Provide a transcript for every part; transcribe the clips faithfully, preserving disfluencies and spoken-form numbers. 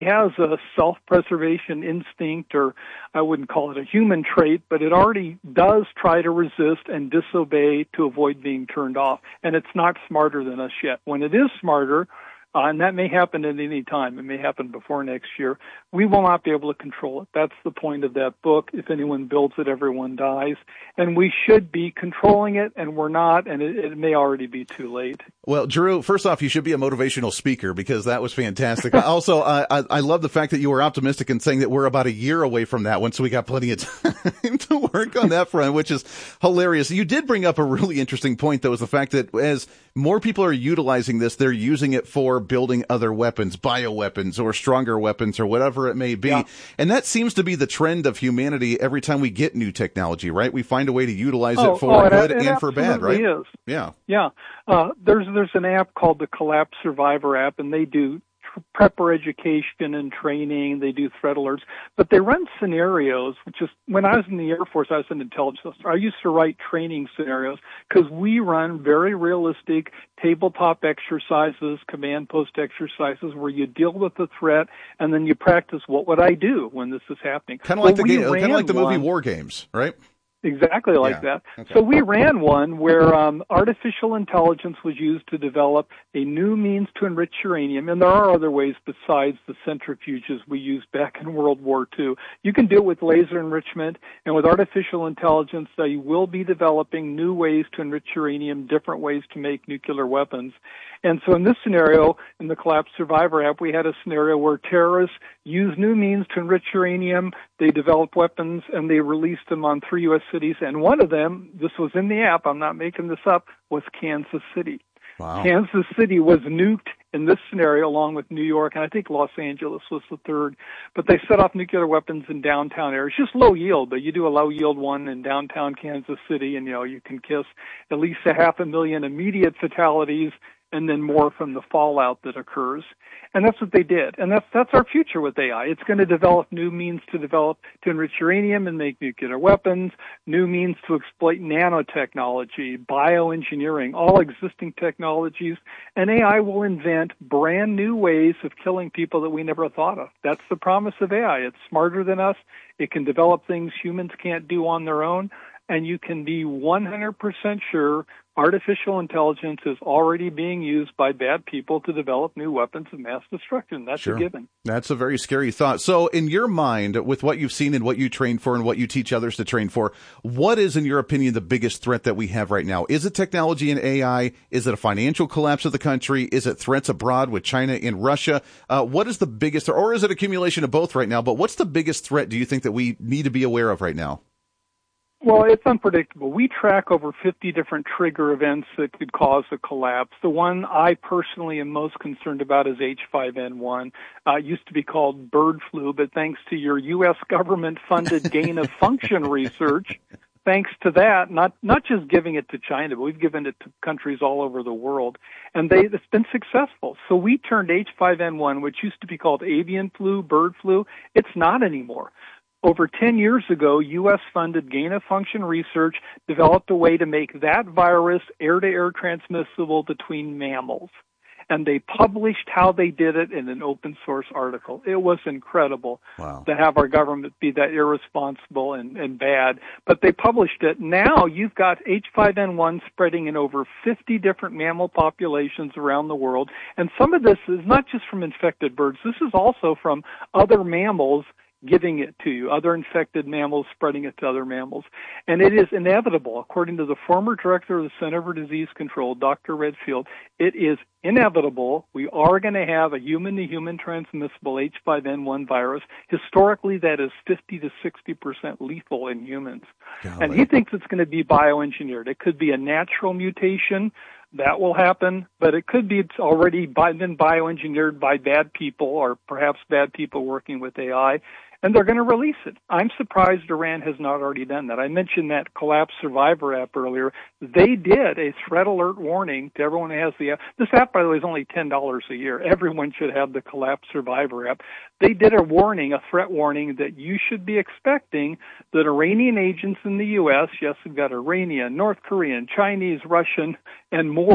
has a self-preservation instinct, or I wouldn't call it a human trait, but it already does try to resist and disobey to avoid being turned off. And it's not smarter than us yet. When it is smarter, Uh, and that may happen at any time. It may happen before next year. We will not be able to control it. That's the point of that book. If anyone builds it, everyone dies. And we should be controlling it, and we're not, and it, it may already be too late. Well, Drew, first off, you should be a motivational speaker because that was fantastic. also, uh, I, I love the fact that you were optimistic in saying that we're about a year away from that one, so we got plenty of time to work on that front, which is hilarious. You did bring up a really interesting point, though, is the fact that as more people are utilizing this, they're using it for building other weapons, bioweapons, or stronger weapons, or whatever it may be. Yeah. And that seems to be the trend of humanity every time we get new technology, right? We find a way to utilize oh, it for oh, good it, it and for bad, right? Is. Yeah. Yeah. Uh, there's there's an app called the Collapse Survivor app, and they do prepper education and training. They do threat alerts, but they run scenarios, which is, when I was in the Air Force, I was an intelligence officer. I used to write training scenarios because we run very realistic tabletop exercises, command post exercises, where you deal with the threat and then you practice what would I do when this is happening. Kind of like well, the game, kind of like the movie one, War Games, right? Exactly like yeah. that. Okay. So we ran one where um, artificial intelligence was used to develop a new means to enrich uranium, and there are other ways besides the centrifuges we used back in World War Two. You can do it with laser enrichment, and with artificial intelligence, they will be developing new ways to enrich uranium, different ways to make nuclear weapons. And so in this scenario, in the Collapse Survivor app, we had a scenario where terrorists used new means to enrich uranium. They developed weapons, and they released them on three U S cities. And one of them, this was in the app, I'm not making this up, was Kansas City. Wow. Kansas City was nuked in this scenario, along with New York, and I think Los Angeles was the third. But they set off nuclear weapons in downtown areas, just low yield. But you do a low yield one in downtown Kansas City, and you know you can kiss at least a half a million immediate fatalities, and then more from the fallout that occurs. And that's what they did. And that's that's our future with A I. It's going to develop new means to develop, to enrich uranium and make nuclear weapons, new means to exploit nanotechnology, bioengineering, all existing technologies. And A I will invent brand new ways of killing people that we never thought of. That's the promise of A I. It's smarter than us. It can develop things humans can't do on their own. And you can be one hundred percent sure artificial intelligence is already being used by bad people to develop new weapons of mass destruction. That's sure. a given. That's a very scary thought. So in your mind, with what you've seen and what you train for and what you teach others to train for, what is, in your opinion, the biggest threat that we have right now? Is it technology and A I? Is it a financial collapse of the country? Is it threats abroad with China and Russia? Uh, what is the biggest, or is it accumulation of both right now? But what's the biggest threat do you think that we need to be aware of right now? Well, it's unpredictable. We track over fifty different trigger events that could cause a collapse. The one I personally am most concerned about is H five N one. Uh, it used to be called bird flu, but thanks to your U S government-funded gain-of-function research, thanks to that, not not just giving it to China, but we've given it to countries all over the world, and they it's been successful. So we turned H five N one, which used to be called avian flu, bird flu, it's not anymore. Over ten years ago, U S-funded gain-of-function research developed a way to make that virus air-to-air transmissible between mammals. And they published how they did it in an open-source article. It was incredible wow. to have our government be that irresponsible and, and bad. But they published it. Now you've got H five N one spreading in over fifty different mammal populations around the world. And some of this is not just from infected birds. This is also from other mammals giving it to you, other infected mammals spreading it to other mammals. And it is inevitable, according to the former director of the Center for Disease Control, Doctor Redfield, it is inevitable we are going to have a human-to-human transmissible H five N one virus. Historically, that is fifty to sixty percent lethal in humans. Golly. And he thinks it's going to be bioengineered. It could be a natural mutation. That will happen, but it could be it's already by, been bioengineered by bad people or perhaps bad people working with A I, and they're going to release it. I'm surprised Iran has not already done that. I mentioned that Collapse Survivor app earlier. They did a threat alert warning to everyone who has the app. This app, by the way, is only ten dollars a year. Everyone should have the Collapse Survivor app. They did a warning, a threat warning, that you should be expecting that Iranian agents in the U S, yes, we've got Iranian, North Korean, Chinese, Russian, and more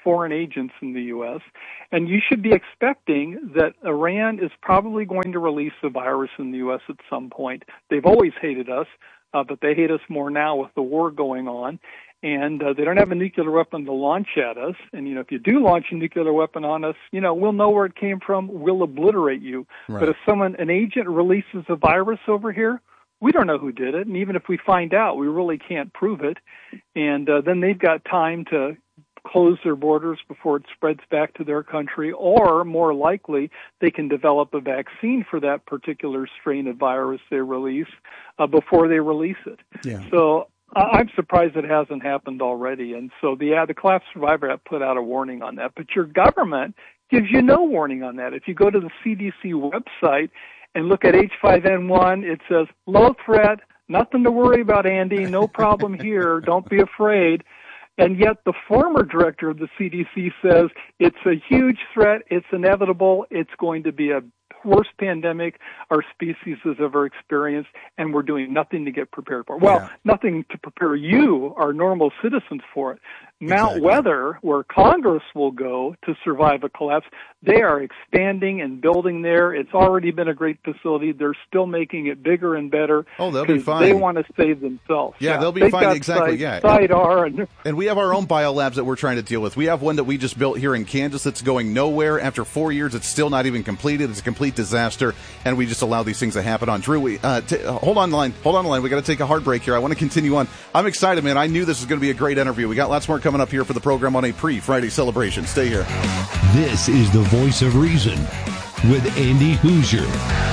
foreign agents in the U S, and you should be expecting that Iran is probably going to release a virus in the U S at some point. They've always hated us, uh, but they hate us more now with the war going on. And uh, they don't have a nuclear weapon to launch at us. And, you know, if you do launch a nuclear weapon on us, you know, we'll know where it came from. We'll obliterate you. Right. But if someone, an agent releases a virus over here, we don't know who did it. And even if we find out, we really can't prove it. And uh, then they've got time to close their borders before it spreads back to their country. Or, more likely, they can develop a vaccine for that particular strain of virus they release uh, before they release it. Yeah. So I'm surprised it hasn't happened already. And so the, uh, the Collapse Survivor Act put out a warning on that. But your government gives you no warning on that. If you go to the C D C website and look at H five N one, it says, low threat, nothing to worry about, Andy, no problem here, don't be afraid. And yet the former director of the C D C says it's a huge threat, it's inevitable, it's going to be a worst pandemic our species has ever experienced, and we're doing nothing to get prepared for it. Well, yeah. nothing to prepare you, our normal citizens, for it. Mount exactly. Weather, where Congress will go to survive a collapse, they are expanding and building there. It's already been a great facility. They're still making it bigger and better. Oh, they'll be fine. They want to save themselves. Yeah, yeah. they'll be They've fine. got Exactly. Side, yeah. Side R and, and we have our own biolabs that we're trying to deal with. We have one that we just built here in Kansas that's going nowhere. After four years, it's still not even completed. It's a complete disaster, and we just allow these things to happen on. Drew, we, uh, t- uh, hold on the line. Hold on the line. We got to take a hard break here. I want to continue on. I'm excited, man. I knew this was going to be a great interview. We got lots more coming up here for the program on a pre-Friday celebration. Stay here. This is the Voice of Reason with Andy Hoosier.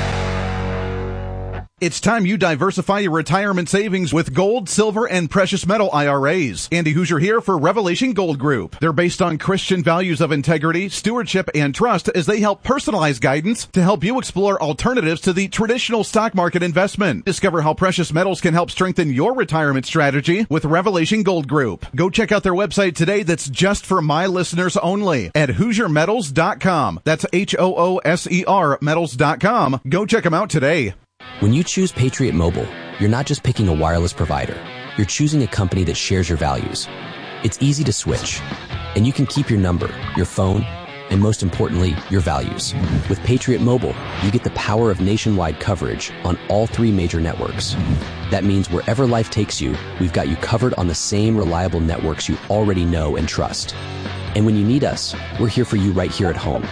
It's time you diversify your retirement savings with gold, silver, and precious metal I R As. Andy Hoosier here for Revelation Gold Group. They're based on Christian values of integrity, stewardship, and trust as they help personalize guidance to help you explore alternatives to the traditional stock market investment. Discover how precious metals can help strengthen your retirement strategy with Revelation Gold Group. Go check out their website today that's just for my listeners only at Hoosier Metals dot com. That's H O O S E R Metals dot com. Go check them out today. When you choose Patriot Mobile, you're not just picking a wireless provider. You're choosing a company that shares your values. It's easy to switch, and you can keep your number, your phone, and most importantly, your values. With Patriot Mobile, you get the power of nationwide coverage on all three major networks. That means wherever life takes you, we've got you covered on the same reliable networks you already know and trust. And when you need us, we're here for you right here at home.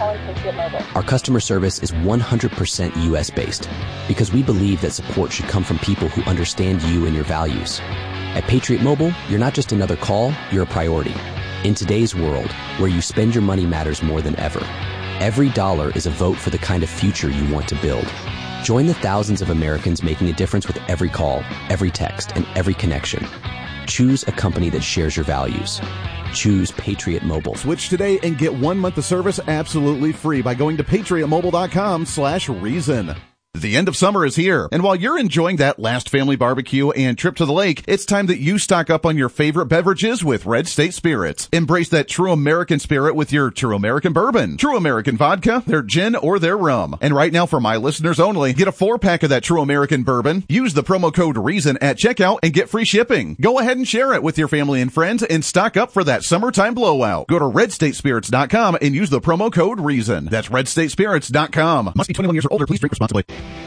Our customer service is one hundred percent U S based because we believe that support should come from people who understand you and your values. At Patriot Mobile, you're not just another call, you're a priority. In today's world, where you spend your money matters more than ever, every dollar is a vote for the kind of future you want to build. Join the thousands of Americans making a difference with every call, every text, and every connection. Choose a company that shares your values. Choose Patriot Mobile. Switch today and get one month of service absolutely free by going to patriot mobile dot com slash reason. The end of summer is here, and while you're enjoying that last family barbecue and trip to the lake, it's time that you stock up on your favorite beverages with Red State Spirits. Embrace that true American spirit with your True American Bourbon, True American Vodka, their gin, or their rum. And right now, for my listeners only, get a four-pack of that True American Bourbon, use the promo code REASON at checkout, and get free shipping. Go ahead and share it with your family and friends and stock up for that summertime blowout. Go to red state spirits dot com and use the promo code REASON. That's red state spirits dot com. Must be twenty-one years or older. Please drink responsibly.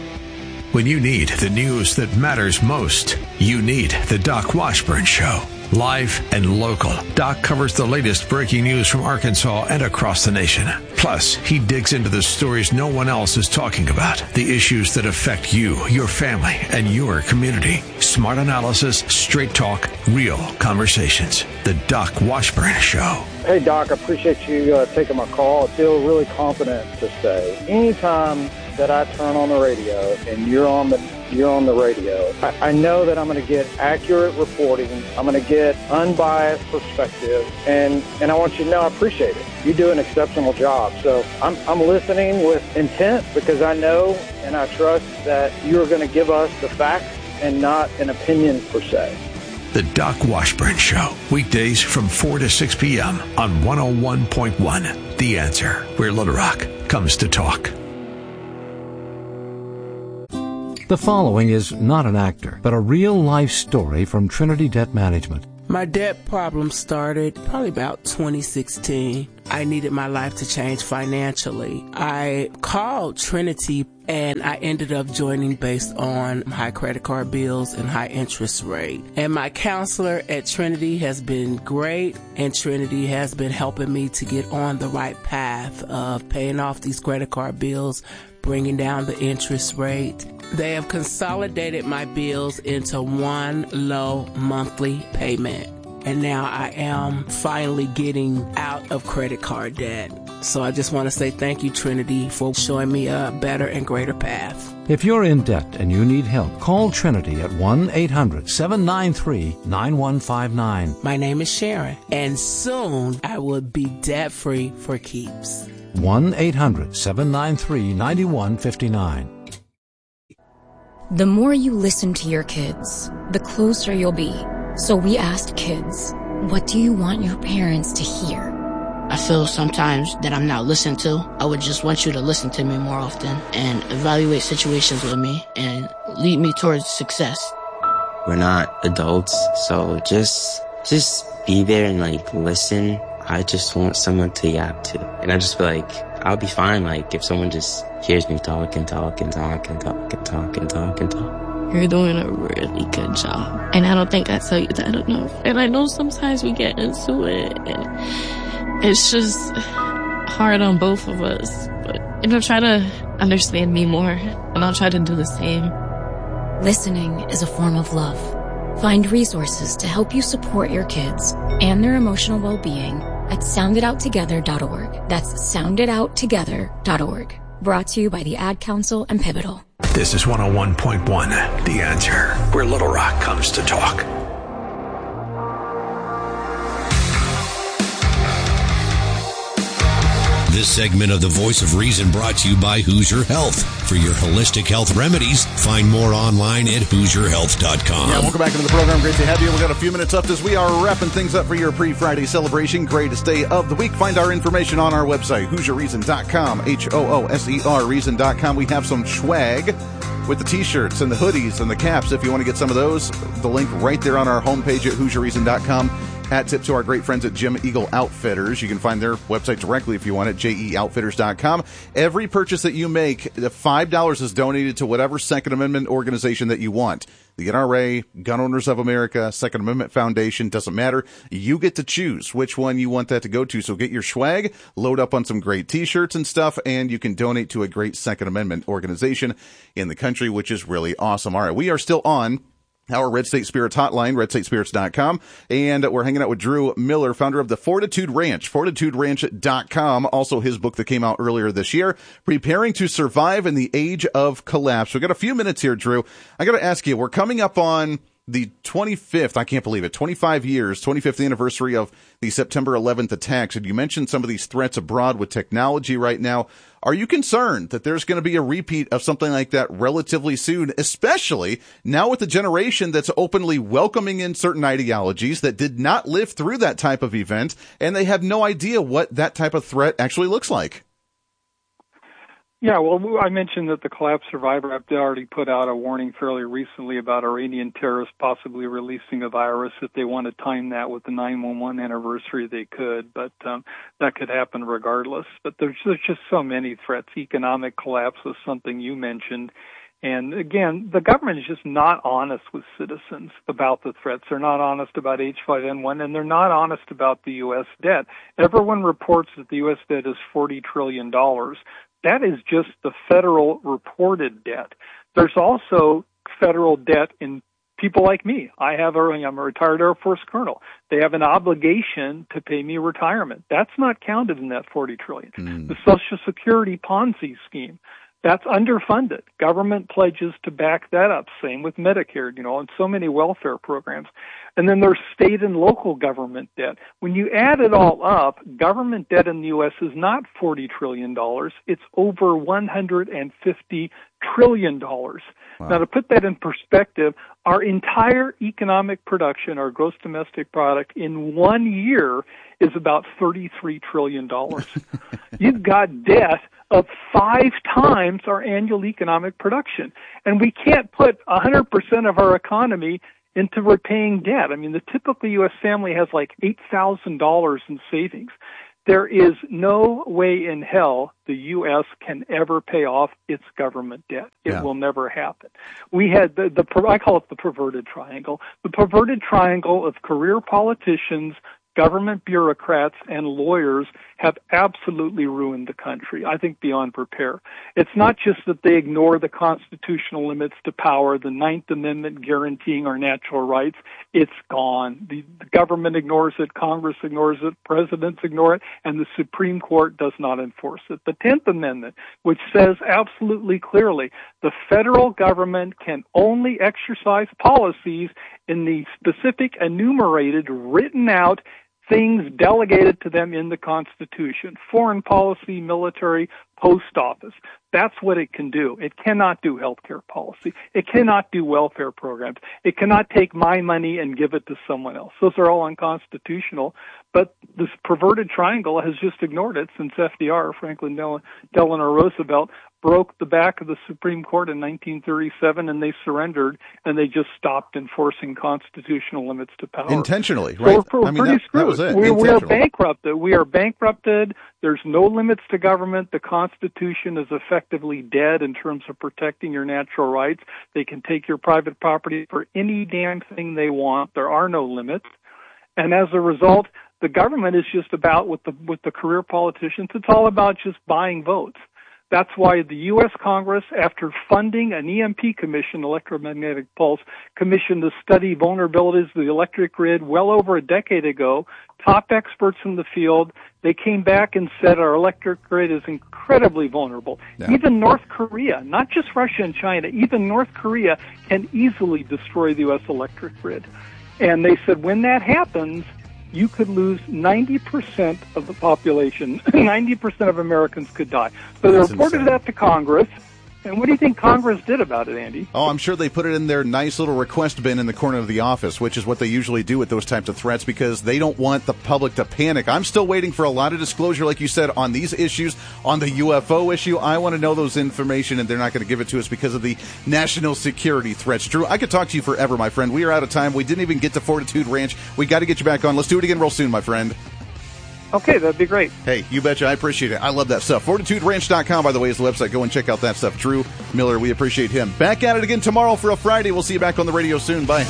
When you need the news that matters most, you need the Doc Washburn Show. Live and local, Doc covers the latest breaking news from Arkansas and across the nation. Plus, he digs into the stories no one else is talking about, the issues that affect you, your family, and your community. Smart analysis, straight talk, real conversations. The Doc Washburn Show. Hey, Doc, I appreciate you uh, taking my call. I feel really confident to say anytime that I turn on the radio and you're on the you're on the radio, I, I know that I'm going to get accurate reporting. I'm going to get unbiased perspective, and, and I want you to know I appreciate it. You do an exceptional job. So I'm I'm listening with intent because I know and I trust that you're going to give us the facts and not an opinion per se. The Doc Washburn Show, weekdays from four to six p.m. on one oh one point one. The Answer, where Little Rock comes to talk. The following is not an actor, but a real-life story from Trinity Debt Management. My debt problem started probably about twenty sixteen. I needed my life to change financially. I called Trinity and I ended up joining based on high credit card bills and high interest rate. And my counselor at Trinity has been great, and Trinity has been helping me to get on the right path of paying off these credit card bills, bringing down the interest rate. They have consolidated my bills into one low monthly payment. And now I am finally getting out of credit card debt. So I just want to say thank you, Trinity, for showing me a better and greater path. If you're in debt and you need help, call Trinity at one eight hundred seven nine three nine one five nine. My name is Sharon, and soon I will be debt-free for keeps. one eight hundred seven nine three nine one five nine. The more you listen to your kids, the closer you'll be. So we asked kids, what do you want your parents to hear? I feel sometimes that I'm not listened to. I would just want you to listen to me more often and evaluate situations with me and lead me towards success. We're not adults, so just just be there and like listen. I just want someone to yap to. And I just feel like I'll be fine like if someone just hears me talk and talk and talk and talk and talk and talk and talk. You're doing a really good job. And I don't think I tell you that enough. And I know sometimes we get into it and it's just hard on both of us. But, you know, try to understand me more and I'll try to do the same. Listening is a form of love. Find resources to help you support your kids and their emotional well-being at sound it out together dot org. That's sound it out together dot org. Brought to you by the Ad Council and Pivotal. This is one oh one point one, The Answer, where Little Rock comes to talk. This segment of The Voice of Reason brought to you by Hoosier Health. For your holistic health remedies, find more online at hoosier health dot com. Yeah, welcome back into the program. Great to have you. We've got a few minutes left as we are wrapping things up for your pre-Friday celebration. Greatest day of the week. Find our information on our website, hoosier reason dot com, H O O S E R reason dot com. We have some swag with the T-shirts and the hoodies and the caps. If you want to get some of those, the link right there on our homepage at hoosier reason dot com. Hat tip to our great friends at Jim Eagle Outfitters. You can find their website directly if you want at j e outfitters dot com. Every purchase that you make, five dollars is donated to whatever Second Amendment organization that you want. The N R A, Gun Owners of America, Second Amendment Foundation, doesn't matter. You get to choose which one you want that to go to. So get your swag, load up on some great T-shirts and stuff, and you can donate to a great Second Amendment organization in the country, which is really awesome. All right, we are still on our Red State Spirits hotline, red state spirits dot com. And we're hanging out with Drew Miller, founder of the Fortitude Ranch, fortitude ranch dot com. Also his book that came out earlier this year, Preparing to Survive in the Age of Collapse. We've got a few minutes here, Drew. I got to ask you, we're coming up on the twenty-fifth, I can't believe it, twenty-five years, twenty-fifth anniversary of the September eleventh attacks. And you mentioned some of these threats abroad with technology right now. Are you concerned that there's going to be a repeat of something like that relatively soon, especially now with the generation that's openly welcoming in certain ideologies that did not live through that type of event, and they have no idea what that type of threat actually looks like? Yeah, well, I mentioned that the Collapse Survivor app already put out a warning fairly recently about Iranian terrorists possibly releasing a virus. If they want to time that with the nine one one anniversary, they could, but um, that could happen regardless. But there's, there's just so many threats. Economic collapse was something you mentioned. And again, the government is just not honest with citizens about the threats. They're not honest about H five N one, and they're not honest about the U S debt. Everyone reports that the U S debt is forty trillion dollars. That is just the federal reported debt. There's also federal debt in people like me. I have a, I'm a retired Air Force colonel. They have an obligation to pay me retirement. That's not counted in that forty trillion dollars. Mm. The Social Security Ponzi scheme, that's underfunded. Government pledges to back that up. Same with Medicare, you know, and so many welfare programs. And then there's state and local government debt. When you add it all up, government debt in the U S is not forty trillion dollars. It's over one hundred fifty trillion dollars. Wow. Now, to put that in perspective, our entire economic production, our gross domestic product, in one year is about thirty-three trillion dollars. You've got debt of five times our annual economic production. And we can't put one hundred percent of our economy into repaying debt. I mean, the typical U S family has like eight thousand dollars in savings. There is no way in hell the U S can ever pay off its government debt. It Yeah. will never happen. We had the, the, I call it the perverted triangle, the perverted triangle of career politicians, government bureaucrats, and lawyers have absolutely ruined the country, I think beyond repair. It's not just that they ignore the constitutional limits to power, the Ninth Amendment guaranteeing our natural rights. It's gone. The, the government ignores it, Congress ignores it, presidents ignore it, and the Supreme Court does not enforce it. The Tenth Amendment, which says absolutely clearly the federal government can only exercise policies in the specific, enumerated, written out things delegated to them in the Constitution. Foreign policy, military, post office. That's what it can do. It cannot do healthcare policy. It cannot do welfare programs. It cannot take my money and give it to someone else. Those are all unconstitutional. But this perverted triangle has just ignored it since F D R, Franklin Delano Roosevelt, broke the back of the Supreme Court in nineteen thirty-seven, and they surrendered, and they just stopped enforcing constitutional limits to power. Intentionally, So right? we're, we're I mean, pretty that, screwed. that was it. We, we are Intentional. bankrupted. We are bankrupted. There's no limits to government. The Constitution is effectively dead in terms of protecting your natural rights. They can take your private property for any damn thing they want. There are no limits. And as a result, the government is just about, with the with the career politicians, it's all about just buying votes. That's why the U S Congress, after funding an E M P commission, electromagnetic pulse commission, to study vulnerabilities of the electric grid well over a decade ago, top experts in the field, they came back and said our electric grid is incredibly vulnerable. Yeah. Even North Korea, not just Russia and China, even North Korea can easily destroy the U S electric grid. And they said when that happens, you could lose ninety percent of the population. ninety percent of Americans could die. So they That's reported insane. that to Congress. And what do you think Congress did about it, Andy? Oh, I'm sure they put it in their nice little request bin in the corner of the office, which is what they usually do with those types of threats because they don't want the public to panic. I'm still waiting for a lot of disclosure, like you said, on these issues. On the U F O issue, I want to know those information, and they're not going to give it to us because of the national security threats. Drew, I could talk to you forever, my friend. We are out of time. We didn't even get to Fortitude Ranch. We got to get you back on. Let's do it again real soon, my friend. Okay, that'd be great. Hey, you betcha. I appreciate it. I love that stuff. Fortitude Ranch dot com, by the way, is the website. Go and check out that stuff. Drew Miller, we appreciate him. Back at it again tomorrow for a Friday. We'll see you back on the radio soon. Bye.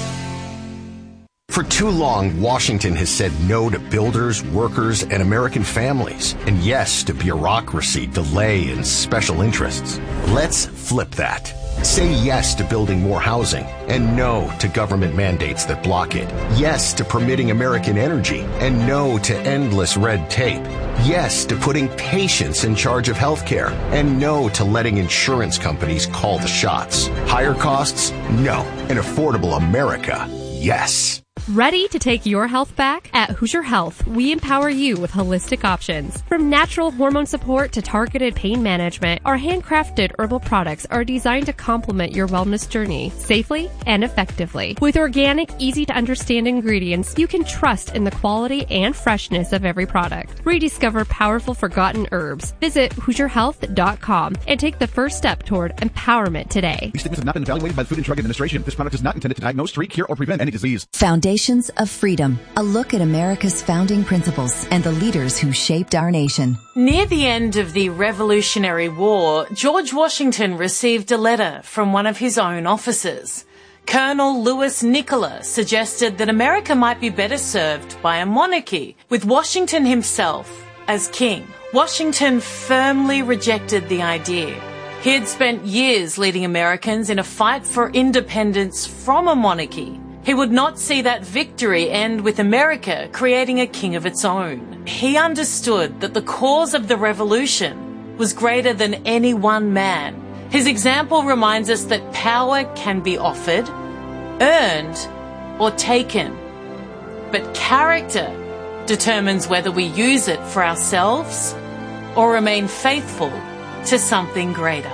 For too long, Washington has said no to builders, workers, and American families, and yes to bureaucracy, delay, and special interests. Let's flip that. Say yes to building more housing, and no to government mandates that block it. Yes to permitting American energy, and no to endless red tape. Yes to putting patients in charge of healthcare, and no to letting insurance companies call the shots. Higher costs? No. An affordable America? Yes. Ready to take your health back? At Hoosier Health, we empower you with holistic options. From natural hormone support to targeted pain management, our handcrafted herbal products are designed to complement your wellness journey safely and effectively. With organic, easy-to-understand ingredients, you can trust in the quality and freshness of every product. Rediscover powerful forgotten herbs. Visit Hoosier Health dot com and take the first step toward empowerment today. These statements have not been evaluated by the Food and Drug Administration. This product is not intended to diagnose, treat, cure, or prevent any disease. Foundations of Freedom, a look at America's founding principles and the leaders who shaped our nation. Near the end of the Revolutionary War, George Washington received a letter from one of his own officers. Colonel Louis Nicola suggested that America might be better served by a monarchy, with Washington himself as king. Washington firmly rejected the idea. He had spent years leading Americans in a fight for independence from a monarchy. He would not see that victory end with America creating a king of its own. He understood that the cause of the revolution was greater than any one man. His example reminds us that power can be offered, earned, or taken. But character determines whether we use it for ourselves or remain faithful to something greater.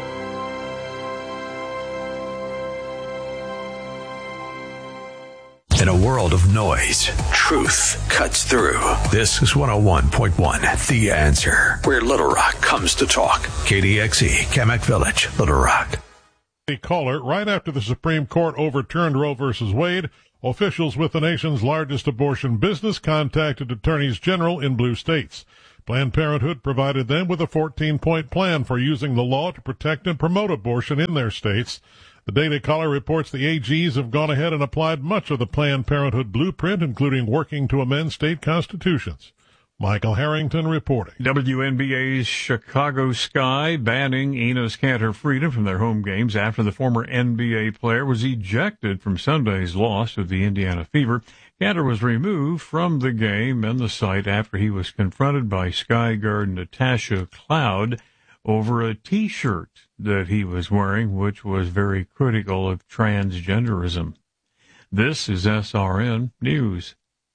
In a world of noise, truth cuts through. This is one oh one point one, The Answer, where Little Rock comes to talk. K D X E, Kamak Village, Little Rock. Caller, right after the Supreme Court overturned Roe versus Wade, officials with the nation's largest abortion business contacted attorneys general in blue states. Planned Parenthood provided them with a fourteen-point plan for using the law to protect and promote abortion in their states. The Daily Caller reports the A Gs have gone ahead and applied much of the Planned Parenthood blueprint, including working to amend state constitutions. Michael Harrington reporting. W N B A's Chicago Sky banning Enos Kanter Freedom from their home games after the former N B A player was ejected from Sunday's loss to the Indiana Fever. Kanter was removed from the game and the site after he was confronted by Sky guard Natasha Cloud over a T-shirt that he was wearing, which was very critical of transgenderism. This is S R N News.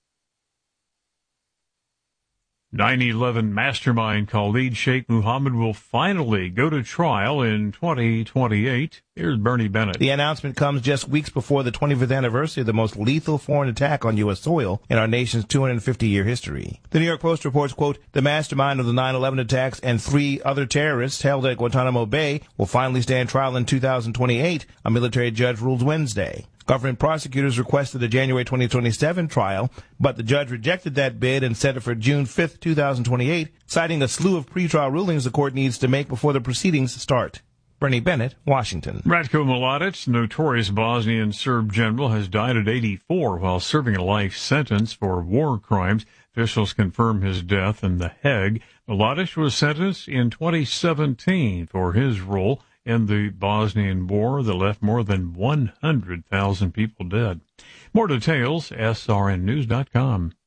nine eleven mastermind Khalid Sheikh Mohammed will finally go to trial in twenty twenty-eight. Here's Bernie Bennett. The announcement comes just weeks before the twenty-fifth anniversary of the most lethal foreign attack on U S soil in our nation's two hundred fifty year history. The New York Post reports, quote, the mastermind of the nine eleven attacks and three other terrorists held at Guantanamo Bay will finally stand trial in two thousand twenty-eight, a military judge ruled Wednesday. Government prosecutors requested a January twenty twenty-seven trial, but the judge rejected that bid and set it for June fifth, two thousand twenty-eight, citing a slew of pretrial rulings the court needs to make before the proceedings start. Bernie Bennett, Washington. Ratko Mladic, notorious Bosnian Serb general, has died at eighty-four while serving a life sentence for war crimes. Officials confirm his death in The Hague. Mladic was sentenced in twenty seventeen for his role in the Bosnian War that left more than one hundred thousand people dead. More details, S R N news dot com.